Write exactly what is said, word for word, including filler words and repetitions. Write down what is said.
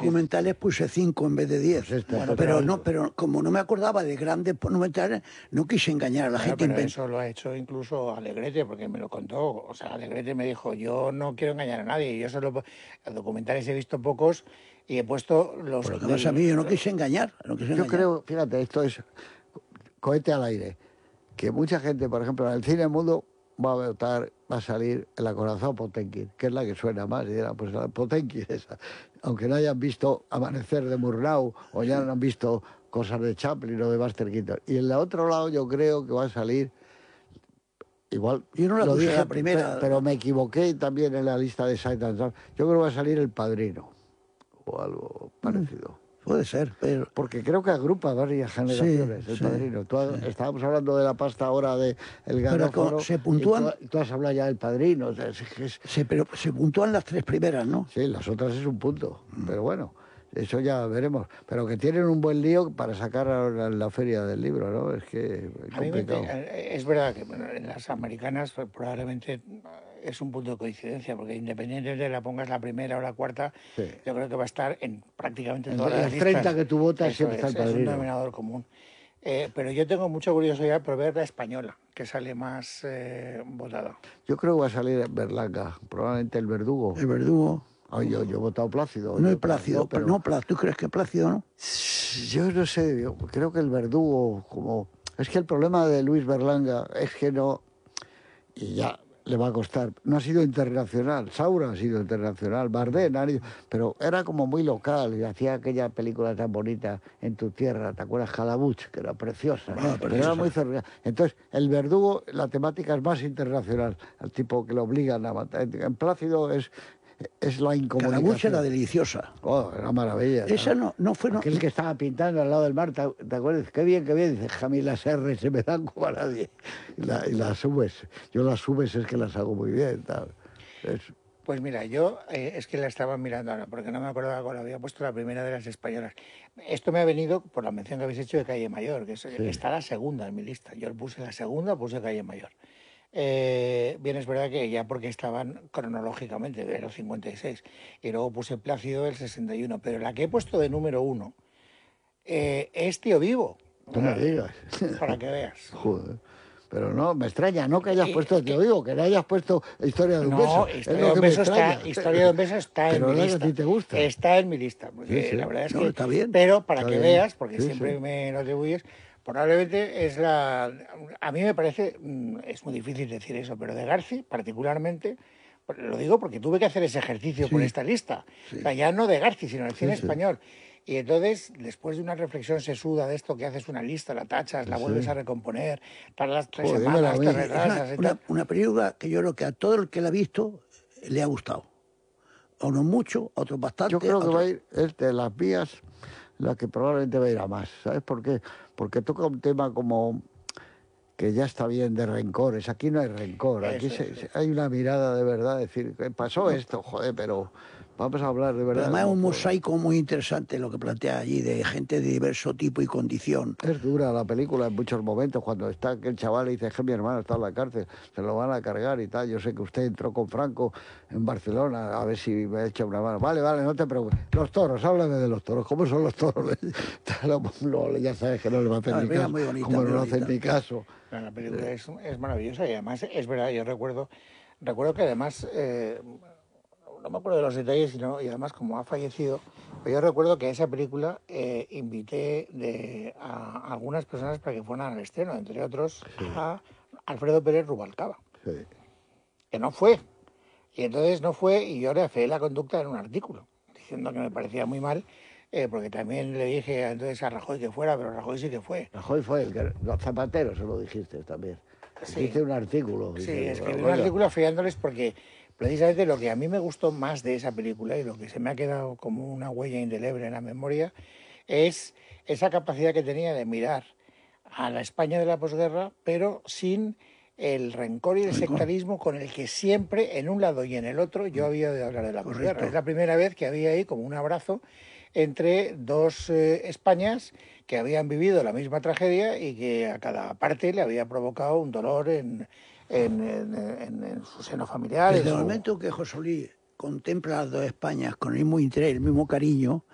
documentales puse cinco en vez de diez. Pues este, bueno, pero, pero no, pero como no me acordaba de grandes documentales, no quise engañar a la Bueno, gente. pero inven- eso lo ha hecho incluso Alegrete, porque me lo contó. O sea, Alegrete me dijo, yo no quiero engañar a nadie. Yo solo documentales he visto pocos y he puesto los... Por lo que pasa a mí, yo no quise engañar. No quise Yo engañar. creo, fíjate, esto es cohete al aire, que mucha gente, por ejemplo, en el cine mudo va a votar, va a salir el acorazado Potemkin, que es la que suena más, y dirá, pues la Potemkin esa. Aunque no hayan visto Amanecer de Murnau o ya no han visto cosas de Chaplin o de Buster Keaton. Y en el otro lado yo creo que va a salir, igual, Yo no la lo puse dije, la primera. pe- pero me equivoqué también en la lista de Sight and Sound. Yo creo que va a salir El Padrino o algo parecido. Puede ser, pero... Porque creo que agrupa varias generaciones, Sí, El sí, Padrino. Tú has- sí. Estábamos hablando de la pasta ahora de El Pero Garófalo. como se y puntúan- tú, tú has hablado ya del Padrino. O sea, es que es- Sí, pero se puntúan las tres primeras, ¿no? sí, las otras es un punto. Pero bueno, eso ya veremos. Pero que tienen un buen lío para sacar ahora en la feria del libro, ¿no? Es que es A mí me, complicado. es verdad que bueno, en las americanas pues, probablemente es un punto de coincidencia, porque independientemente de la pongas la primera o la cuarta, Sí. yo creo que va a estar en prácticamente En todas las las treinta listas. que tú votas Eso siempre está es, El es un Padrino. denominador común. Eh, pero yo tengo mucha curiosidad por ver la española, que sale más eh, votada. Yo creo que va a salir Berlanga, probablemente El Verdugo. El verdugo. Ay, yo, yo he votado Plácido. No yo- es Plácido, no, pero no, Plácido. ¿Tú crees que es Plácido, no? Yo no sé, yo creo que El Verdugo, como... Es que el problema de Luis Berlanga es que no... Y ya le va a costar. No ha sido internacional. Saura ha sido internacional. Bardem ha ido... Pero era como muy local y hacía aquella película tan bonita En tu tierra. ¿Te acuerdas? Calabuch, que era preciosa. Ah, Pero preciosa. era muy cercana. Entonces, El Verdugo, la temática es más internacional. Al tipo que lo obligan a matar. En Plácido es... Es la incomunicación. Calabuch era deliciosa. Oh, era maravilla. Esa no, no fue... No, Aquel que estaba pintando al lado del mar, ¿te, te acuerdas? Qué bien, qué bien. Dice, Jamí, las R se me dan como a nadie. Y, la- y las subes. Yo las subes es que las hago muy bien. Tal. Es- Pues mira, yo eh, es que la estaba mirando ahora, porque no me acordaba cuando había puesto la primera de las españolas. Esto me ha venido por la mención que habéis hecho de Calle Mayor, que es- está la segunda en mi lista. Yo puse la segunda, puse Calle Mayor. Eh, bien, es verdad que ya porque estaban cronológicamente de los cincuenta y seis, y luego puse Plácido del sesenta y uno, pero la que he puesto de número uno eh, es Tío Vivo. No me digas. Para que veas. Joder. Pero no, me extraña, no que hayas Y- puesto, te lo digo, que no hayas puesto Historia de un No, beso. Es Historia lo de que un me beso está, extraña. Historia de un beso está Pero en mi es lo que lista. a ti te gusta. Está en mi lista, porque Sí, sí. la verdad es No, que está bien. Pero para Está que bien. veas, porque Sí, siempre sí. me lo atribuyes, probablemente es la... A mí me parece, mm, es muy difícil decir eso, pero de Garci particularmente, pues, lo digo porque tuve que hacer ese ejercicio por Sí. esta lista. Sí. O sea, ya no de Garci, sino del cine sí. español. Y entonces, después de una reflexión sesuda de esto, que haces una lista, la tachas, la vuelves a recomponer, tardas tres Joder, dímelo semanas, a mí. te Es retrasas y una, tal. una película que yo creo que a todo el que la ha visto le ha gustado. A unos mucho, a otros bastante. Yo creo que otros- va a ir, es de las vías, la que probablemente va a ir a más. ¿Sabes por qué? Porque toca un tema como que ya está bien de rencores. Aquí no hay rencor, aquí Eso se- es, se- hay una mirada de verdad, decir, ¿qué pasó esto? Joder, pero vamos a hablar de Pero verdad. además es un como- mosaico muy interesante lo que plantea allí, de gente de diverso tipo y condición. Es dura la película en muchos momentos, cuando está aquel chaval y dice que mi hermano está en la cárcel, se lo van a cargar y tal. Yo sé que usted entró con Franco en Barcelona, a ver si me echa una mano. Vale, vale, no te preocupes. Los toros, háblame de los toros. ¿Cómo son los toros? No, ya sabes que no le va a hacer Ah, ni mira, caso. muy bonita, Como muy no le hacen bonita. ni caso. No, la película es, es maravillosa y además es verdad, yo recuerdo, recuerdo que además, eh, no me acuerdo de los detalles, sino, y además como ha fallecido, pero yo recuerdo que a esa película eh, invité de, a algunas personas para que fueran al estreno, entre otros a Alfredo Pérez Rubalcaba, Sí. que no fue. Y entonces no fue y yo le afeé la conducta en un artículo, diciendo que me parecía muy mal, eh, porque también le dije entonces a Rajoy que fuera, pero Rajoy sí que fue. Rajoy fue el que... Los zapateros se lo dijiste también. Sí. Dijiste un artículo. Sí, diciendo, escribí un "Oiga, artículo afeándoles porque precisamente lo que a mí me gustó más de esa película y lo que se me ha quedado como una huella indeleble en la memoria es esa capacidad que tenía de mirar a la España de la posguerra, pero sin el rencor y el sectarismo con el que siempre, en un lado y en el otro, yo había de hablar de la posguerra. Correcto. Es la primera vez que había ahí como un abrazo entre dos eh, Españas que habían vivido la misma tragedia y que a cada parte le había provocado un dolor en, en, en, en- en su seno familiar. Desde en el su- momento que José Luis contempla las dos Españas con el mismo interés, el mismo cariño,